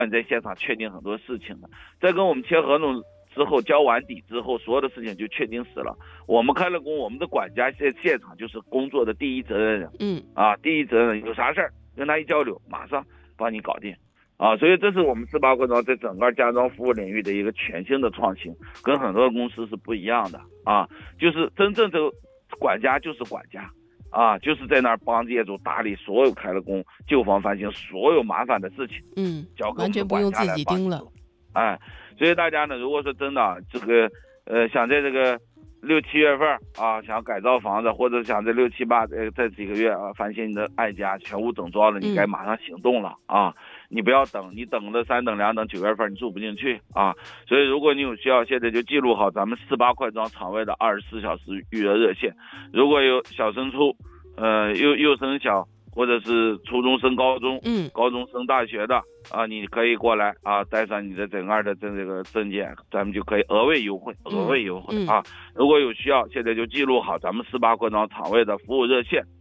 在现场确定很多事情的。在跟我们签合同之后，交完底之后，所有的事情就确定死了。我们开了工，我们的管家在现场就是工作的第一责任人。第一责任人有啥事儿跟他一交流，马上帮你搞定。所以这是我们18快装在整个家装服务领域的一个全新的创新，跟很多公司是不一样的就是真正的管家就是管家就是在那儿帮业主打理所有开了工、旧房翻新所有麻烦的事情，交给我们的管家来帮你做，完全不用自己盯了。所以大家呢，如果说真的这个想在这个6、7月份想改造房子，或者想在6、7、8这几个月翻新你的爱家，全屋整装了，你该马上行动了你不要等，你等了3等2等9月份你住不进去所以如果你有需要，现在就记录好咱们18快装场外的24小时预约热线。如果有小升初幼升小，或者是初中升高中高中升大学的你可以过来带上你的整个的这个证件，咱们就可以额外优惠如果有需要，现在就记录好咱们18快装场外的服务热线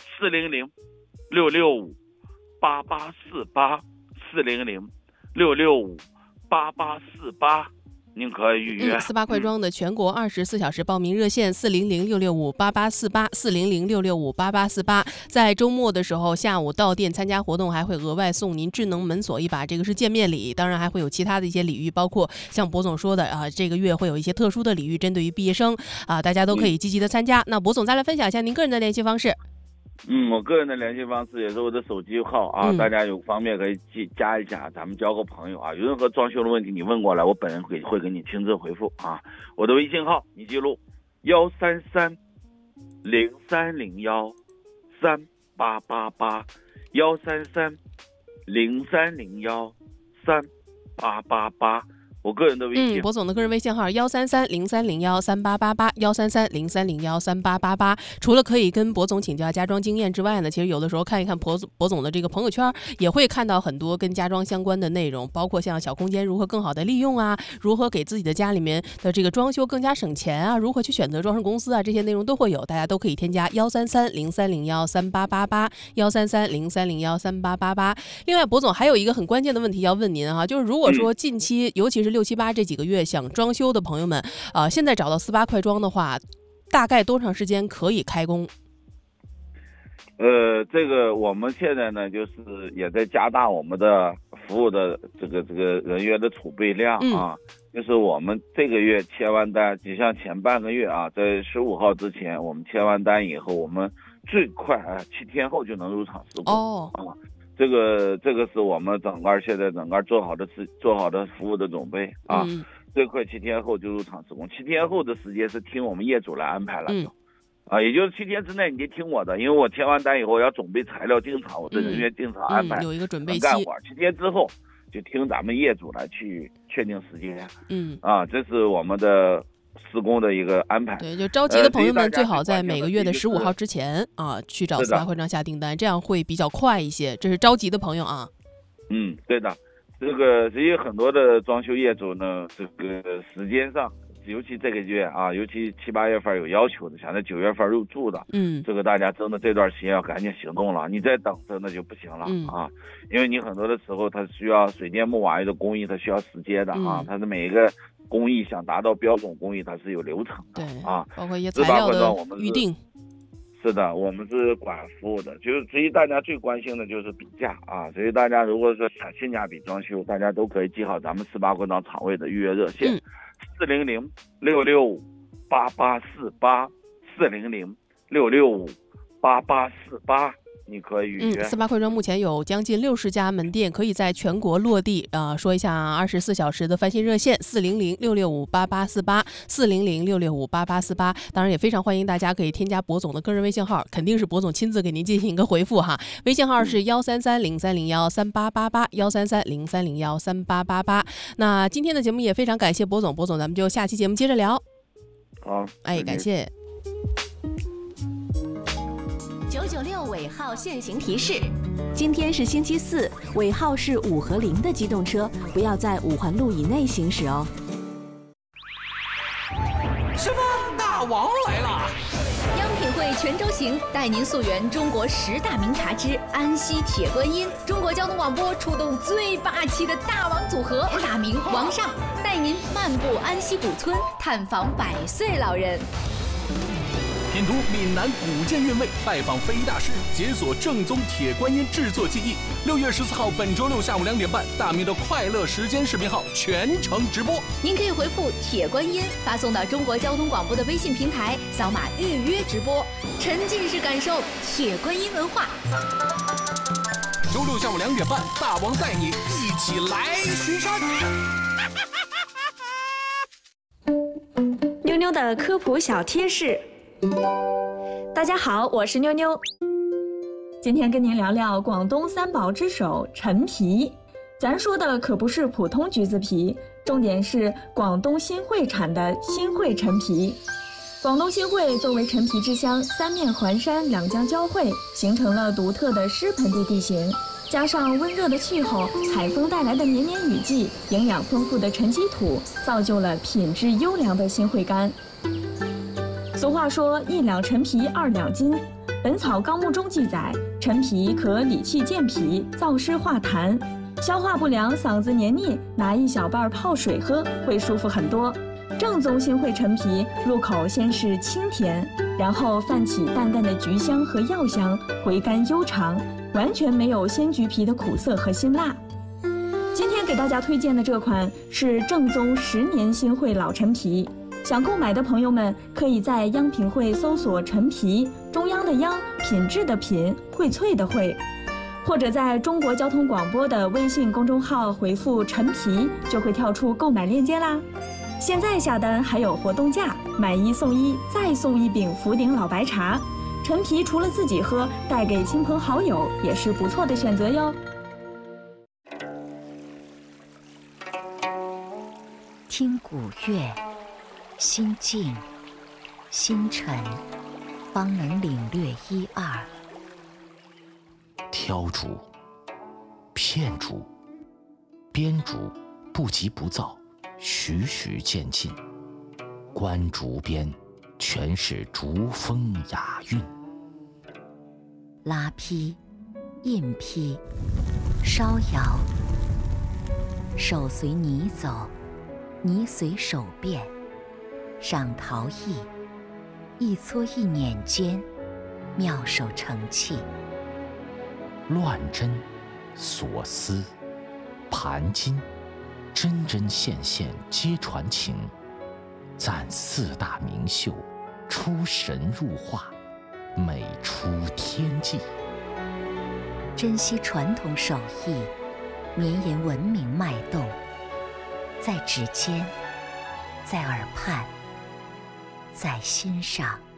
400-665-8848 400-665-8848，您可以预约。 18快装的全国24小时报名热线400-665-8848 400-665-8848。在周末的时候下午到店参加活动，还会额外送您智能门锁一把，这个是见面礼。当然还会有其他的一些礼遇，包括像博总说的这个月会有一些特殊的礼遇针对于毕业生大家都可以积极的参加。那博总再来分享一下您个人的联系方式。 我个人的联系方式也是我的手机号大家有方面可以加一下，咱们交个朋友有任何装修的问题你问过来，我本人会给你亲自回复我的微信号你记录133-0301-3888 133-0301-3888，我个人的微信。 博总的个人微信号133-0301-3888 133-0301-3888。除了可以跟博总请教家装经验之外呢，其实有的时候看一看博总的这个朋友圈，也会看到很多跟家装相关的内容，包括像小空间如何更好的利用如何给自己的家里面的这个装修更加省钱如何去选择装饰公司这些内容都会有，大家都可以添加133-0301-3888 133-0301-3888。另外博总还有一个很关键的问题要问您就是如果说近期尤其是6、7、8这几个月想装修的朋友们现在找到18快装的话，大概多长时间可以开工？ 这个我们现在呢，就是也在加大我们的服务的这个人员的储备量就是我们这个月签完单，就像前半个月在15号之前我们签完单以后，我们最快7天后就能入场施工这个是我们现在整个做好的服务的准备最快7天后就入场施工。7天后的时间是听我们业主来安排了也就是7天之内你就听我的，因为我签完单以后要准备材料进场，我的人员进场安排有一个准备期干活。7天之后就听咱们业主来去确定时间这是我们的施工的一个安排。 对，就着急的朋友们最好在每个月的15号之前去找18快装下订单，这样会比较快一些。这是着急的朋友对的。这个实际很多的装修业主呢，这个时间上，尤其这个月尤其7、8月份有要求的，想在9月份入住的这个大家真的这段时间要赶紧行动了，你再等真的就不行了因为你很多的时候它需要水电木瓦的工艺，它需要时间的它的每一个工艺想达到标准工艺，它是有流程的包括一些材料的预定。 是的，我们是管服务的，就是所以大家最关心的就是比价所以大家如果说想性价比装修，大家都可以记好咱们18快装场位的预约热线400-665-8848 400-665-8848，你可以预约。 18快装目前有将近60家门店，可以在全国落地。说一下24小时的翻新热线400-665-8848 400-665-8848。当然也非常欢迎大家可以添加博总的个人微信号，肯定是博总亲自给您进行一个回复微信号是133-0301-3888 133-0301-3888。那今天的节目也非常感谢博总，咱们就下期节目接着聊。 好， 感谢。 996尾号限行提示：今天是星期4，尾号是5和0的机动车不要在5环路以内行驶哦。 什么？大王来了！ 央品汇泉州行，带您溯源中国10大名茶之安溪铁观音。中国交通广播出动最霸气的大王组合，大明王上带您漫步安溪古村，探访100岁老人。 品读闽南古建韵味，拜访非遗大师，解锁正宗铁观音制作技艺。6月14号，本周六下午2点半，大明的快乐时间视频号全程直播。您可以回复铁观音发送到中国交通广播的微信平台，扫码预约直播，沉浸式感受铁观音文化。周六下午2点半，大王带你一起来巡山。 妞妞的科普小贴士。大家好，我是妞妞。今天跟您聊聊广东3宝之首陈皮。咱说的可不是普通橘子皮，重点是广东新会产的新会陈皮。广东新会作为陈皮之乡，3面环山，2江交汇，形成了独特的湿盆地地形。加上温热的气候，海风带来的绵绵雨季，营养丰富的沉积土，造就了品质优良的新会柑。俗话说1两陈皮2两金，《本草纲目》中记载，陈皮可理气健脾、燥湿化痰，消化不良、嗓子黏腻，拿1小瓣泡水喝会舒服很多。正宗新会陈皮入口先是清甜，然后泛起淡淡的橘香和药香，回甘悠长，完全没有鲜橘皮的苦涩和辛辣。今天给大家推荐的这款是正宗10年新会老陈皮。想购买的朋友们，可以在央品汇搜索陈皮，中央的央，品质的品，荟萃的荟，或者在中国交通广播的微信公众号回复陈皮，就会跳出购买链接啦。现在下单还有活动价，买1送1，再送1饼福鼎老白茶。陈皮除了自己喝，带给亲朋好友也是不错的选择哟。 听古乐，心静心沉，方能领略1、2。 挑竹、片竹、编竹不急不躁，徐徐渐进，观竹边全是竹风雅韵。 拉坯、印坯、烧窑，手随泥走，泥随手变，上陶艺，一撮一捻间，妙手成器。 乱针、锁丝、盘金，针针线线皆传情，赞4大名秀，出神入化，美出天际。 珍惜传统手艺，绵延文明脉动，在指尖，在耳畔，在心上。